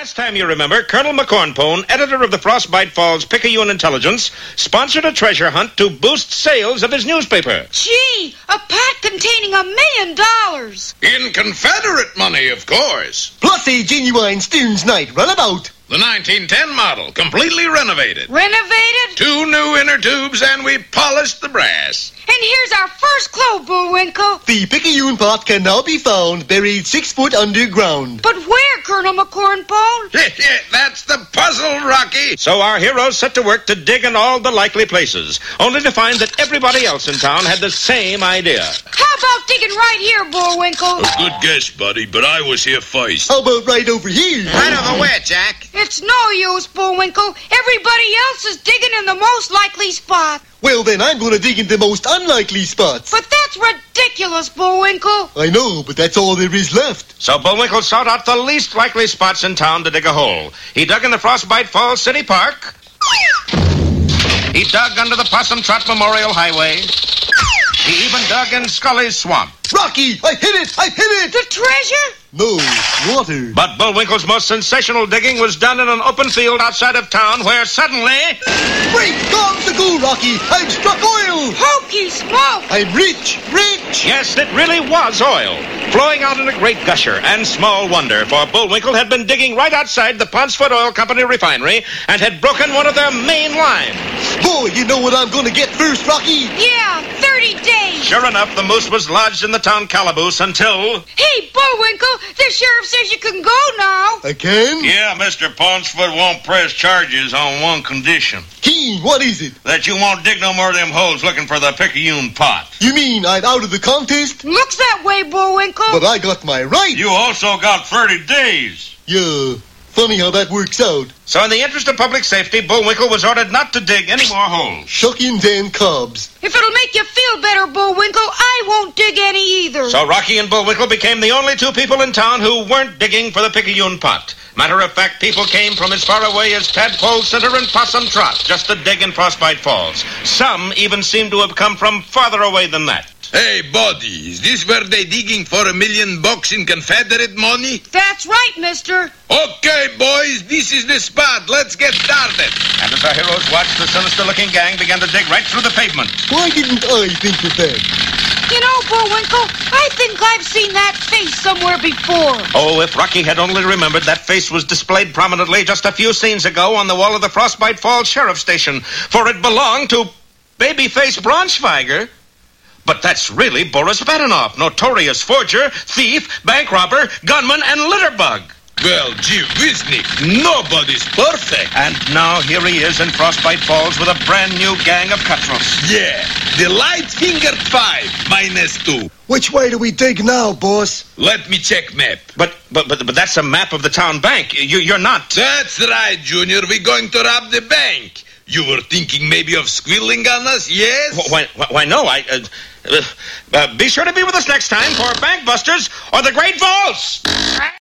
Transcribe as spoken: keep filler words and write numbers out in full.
Last time, you remember, Colonel McCornpone, editor of the Frostbite Falls Picayune Intelligence, sponsored a treasure hunt to boost sales of his newspaper. Gee, a pot containing a million dollars. In Confederate money, of course. Plus a genuine Stearns Knight runabout. The nineteen ten model, completely renovated. Renovated? Two new inner tubes, and we polished the brass. And here's our first clue, Bullwinkle. The Picayune pot can now be found buried six foot underground. But where, Colonel McCornpone? That's the puzzle, Rocky. So our heroes set to work to dig in all the likely places, only to find that everybody else in town had the same idea. How about digging right here, Bullwinkle? A good guess, buddy, but I was here first. How about right over here? Right over where, Jack? It's no use, Bullwinkle. Everybody else is digging in the most likely spot. Well, then I'm going to dig in the most unlikely spots. But that's ridiculous, Bullwinkle. I know, but that's all there is left. So Bullwinkle sought out the least likely spots in town to dig a hole. He dug in the Frostbite Falls City Park. He dug under the Possum Trot Memorial Highway. He even dug in Scully's Swamp. Rocky, I hit it! I hit it! The treasure? No, water. But Bullwinkle's most sensational digging was done in an open field outside of town where suddenly... Great God, the go, Rocky! I've struck oil! Hokey smoke! I'm rich, rich! Yes, it really was oil, flowing out in a great gusher. And small wonder, for Bullwinkle had been digging right outside the Poncefoot Oil Company refinery and had broken one of their main lines. Boy, you know what I'm going to get first, Rocky? Yeah, thirty days. Sure enough, the moose was lodged in the town calaboose until... Hey, Bullwinkle, the sheriff says you can go now. I can? Yeah, Mister Poncefoot won't press charges on one condition. Keen, what is it? That you won't dig no more of them holes looking for the Picayune pot. You mean I'm out of the contest? Looks that way, Bullwinkle. But I got my right. You also got thirty days. Yeah, funny how that works out. So in the interest of public safety, Bullwinkle was ordered not to dig any more holes. Shuckins and cobs. If it'll make you feel better, Bullwinkle, I won't dig any either. So Rocky and Bullwinkle became the only two people in town who weren't digging for the Picayune pot. Matter of fact, people came from as far away as Tadpole Center and Possum Trot just to dig in Frostbite Falls. Some even seemed to have come from farther away than that. Hey, buddy, is this where they digging for a million bucks in Confederate money? That's right, mister. Okay, boys, this is the spot. Let's get started. And as our heroes watched, the sinister-looking gang began to dig right through the pavement. Why didn't I think of that? You know, Bullwinkle, I think I've seen that face somewhere before. Oh, if Rocky had only remembered, that face was displayed prominently just a few scenes ago on the wall of the Frostbite Falls Sheriff Station, for it belonged to Babyface Braunschweiger. But that's really Boris Badenoff, notorious forger, thief, bank robber, gunman, and litterbug. Well, gee whiznick, nobody's perfect. And now here he is in Frostbite Falls with a brand new gang of cutthroats. Yeah, the light fingered five, minus two. Which way do we dig now, boss? Let me check map. But but but, but that's a map of the town bank. You, you're not... That's right, Junior. We're going to rob the bank. You were thinking maybe of squealing on us, yes? Why, why, why no, I... Uh, uh, uh, be sure to be with us next time for Bank Busters or the Great Vaults.